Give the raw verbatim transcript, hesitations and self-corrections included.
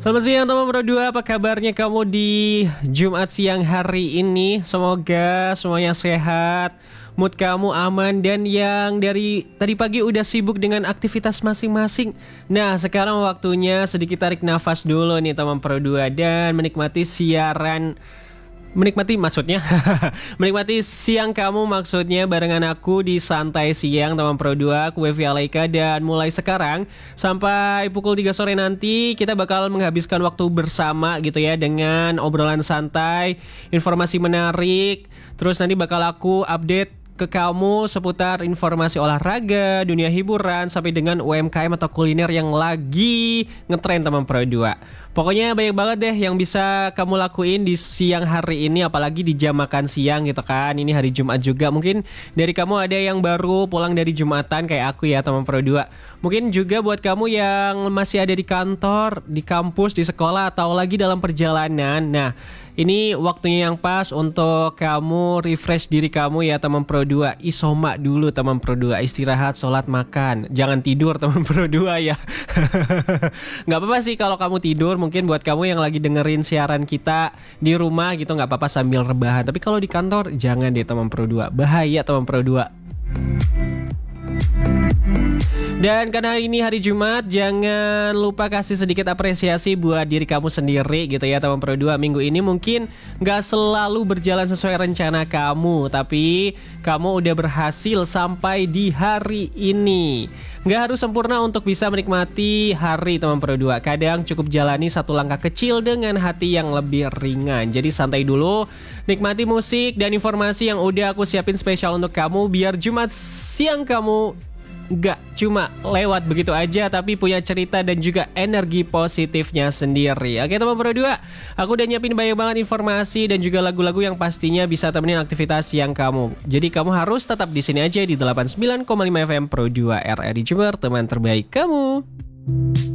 Selamat siang teman Pro dua, apa kabarnya kamu di Jumat siang hari ini? Semoga semuanya sehat, mood kamu aman, dan yang dari tadi pagi udah sibuk dengan aktivitas masing-masing. Nah, sekarang waktunya sedikit tarik nafas dulu nih teman Pro dua dan menikmati siaran Menikmati maksudnya Menikmati siang kamu maksudnya barengan aku di Santai Siang teman Pro dua. Aku Wevi Alaika, dan mulai sekarang sampai pukul tiga sore nanti kita bakal menghabiskan waktu bersama gitu ya, dengan obrolan santai, informasi menarik. Terus nanti bakal aku update ke kamu seputar informasi olahraga, dunia hiburan, sampai dengan U M K M atau kuliner yang lagi ngetren teman Pro dua. Pokoknya banyak banget deh yang bisa kamu lakuin di siang hari ini, apalagi di jam makan siang gitu kan. Ini hari Jumat juga. Mungkin dari kamu ada yang baru pulang dari Jumatan kayak aku ya teman Pro dua. Mungkin juga buat kamu yang masih ada di kantor, di kampus, di sekolah, atau lagi dalam perjalanan. Nah, ini waktunya yang pas untuk kamu refresh diri kamu ya teman Pro dua. Isoma dulu teman Pro dua, istirahat, sholat, makan. Jangan tidur teman Pro dua ya. Gak apa-apa sih kalau kamu tidur. Mungkin buat kamu yang lagi dengerin siaran kita di rumah gitu gak apa-apa sambil rebahan. Tapi kalau di kantor jangan deh teman Pro dua. Bahaya teman Pro dua. Dan karena ini hari Jumat, jangan lupa kasih sedikit apresiasi buat diri kamu sendiri gitu ya teman Pro dua. Minggu ini mungkin gak selalu berjalan sesuai rencana kamu, tapi kamu udah berhasil sampai di hari ini. Gak harus sempurna untuk bisa menikmati hari teman Pro dua. Kadang cukup jalani satu langkah kecil dengan hati yang lebih ringan. Jadi santai dulu, nikmati musik dan informasi yang udah aku siapin spesial untuk kamu, biar Jumat siang kamu gak cuma lewat begitu aja, tapi punya cerita dan juga energi positifnya sendiri. Oke teman Pro dua, aku udah nyiapin banyak banget informasi dan juga lagu-lagu yang pastinya bisa temenin aktivitas siang kamu. Jadi kamu harus tetap di sini aja di delapan puluh sembilan koma lima F M Pro dua R R I Jember, teman terbaik kamu.